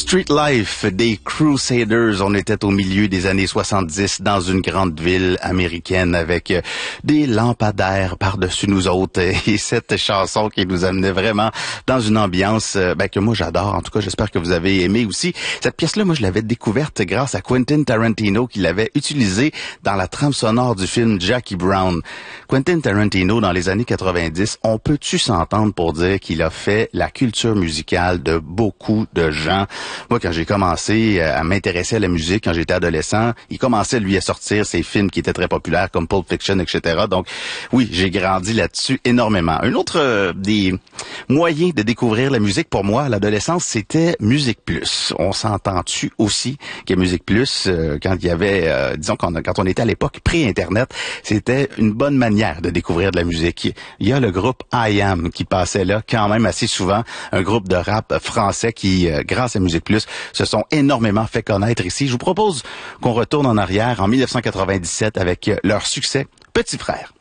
Street Life des Crusaders. On était au milieu des années 70 dans une grande ville américaine avec des lampadaires par-dessus nous autres et cette chanson qui nous amenait vraiment dans une ambiance que moi j'adore. En tout cas, j'espère que vous avez aimé aussi. Cette pièce-là, moi je l'avais découverte grâce à Quentin Tarantino qui l'avait utilisée dans la trame sonore du film Jackie Brown. Quentin Tarantino, dans les années 90, on peut-tu s'entendre pour dire qu'il a fait la culture musicale de beaucoup de gens? Moi, quand j'ai commencé à m'intéresser à la musique, quand j'étais adolescent, il commençait, lui, à sortir ses films qui étaient très populaires, comme Pulp Fiction, etc. Donc, oui, j'ai grandi là-dessus énormément. Un autre des moyens de découvrir la musique, pour moi, à l'adolescence, c'était Musique Plus. On s'entend-tu aussi que Musique Plus, quand il y avait, disons, quand on était à l'époque pré-Internet, c'était une bonne manière de découvrir de la musique. Il y a le groupe I Am qui passait là quand même assez souvent, un groupe de rap français qui, grâce à Musique Plus, se sont énormément fait connaître ici. Je vous propose qu'on retourne en arrière en 1997 avec leur succès Petit Frère.